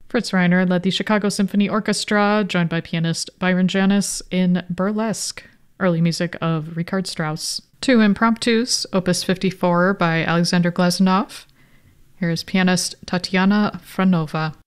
Fritz Reiner led the Chicago Symphony Orchestra, joined by pianist Byron Janis, in Burlesque, early music of Richard Strauss. Two impromptus, Opus 54 by Alexander Glazunov. Here is pianist Tatiana Franova.